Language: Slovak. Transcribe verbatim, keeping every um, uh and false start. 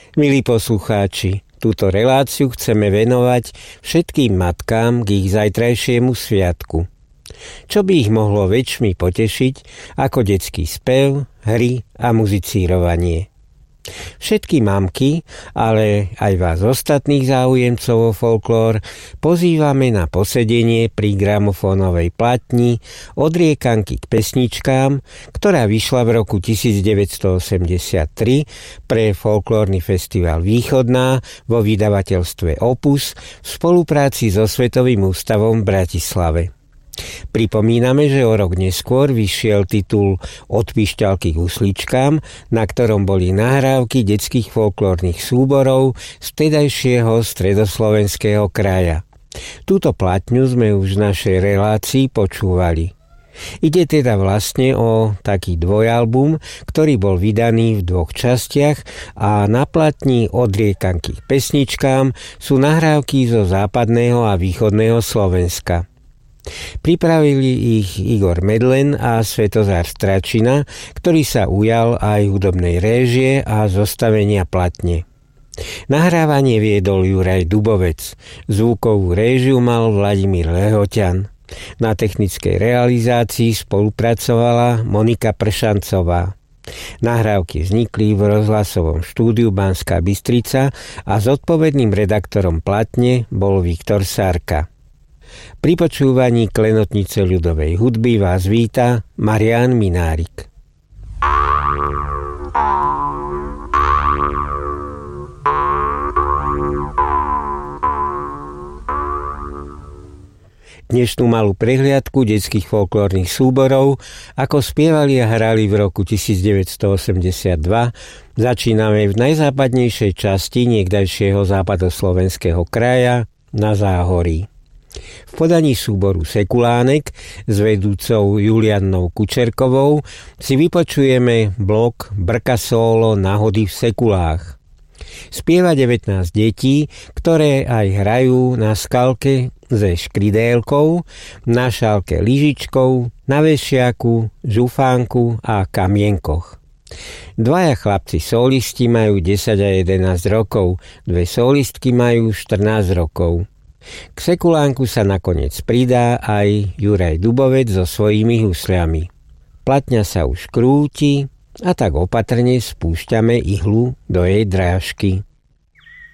Milí poslucháči, túto reláciu chceme venovať všetkým matkám k ich zajtrajšiemu sviatku. Čo by ich mohlo väčšmi potešiť ako detský spev, hry a muzicírovanie. Všetky mamky, ale aj vás ostatných záujemcov o folklór pozývame na posedenie pri gramofónovej platni Odriekanky k pesničkám, ktorá vyšla v roku devätnásťstoosemdesiattri pre folklórny festival Východná vo vydavateľstve Opus v spolupráci so Svetovým ústavom v Bratislave. Pripomíname, že o rok neskôr vyšiel titul Od pišťalky k husličkám, na ktorom boli nahrávky detských folklórnych súborov z vtedajšieho stredoslovenského kraja. Túto platňu sme už v našej relácii počúvali. Ide teda vlastne o taký dvojalbum, ktorý bol vydaný v dvoch častiach a na platni Odriekanky k pesničkám sú nahrávky zo západného a východného Slovenska. Pripravili ich Igor Medlen a Svetozár Stračina, ktorý sa ujal aj hudobnej réžie a zostavenia platne. Nahrávanie viedol Juraj Dubovec, zvukovú réžiu mal Vladimír Lehoťan. Na technickej realizácii spolupracovala Monika Pršancová. Nahrávky vznikli v rozhlasovom štúdiu Banská Bystrica a zodpovedným redaktorom platne bol Viktor Sárka. Pri počúvaní klenotnice ľudovej hudby vás víta Marián Minárik. Dnešnú malú prehliadku detských folklórnych súborov, ako spievali a hrali v roku devätnásťstoosemdesiatdva, začíname v najzápadnejšej časti niekdajšieho západoslovenského kraja na Záhorí. V podaní súboru Sekulánek s vedúcou Juliannou Kučerkovou si vypočujeme blok Brka solo Nahody v sekulách. Spieva devätnásť detí, ktoré aj hrajú na skalke ze škridélkou, na šálke lyžičkou, na vešiaku, žufánku a kamienkoch. Dvaja chlapci solisti majú desať a jedenásť rokov, dve solistky majú štrnásť rokov. K sekulánku sa nakoniec pridá aj Juraj Dubovec so svojimi husľami. Platňa sa už krúti a tak opatrne spúšťame ihlu do jej drážky.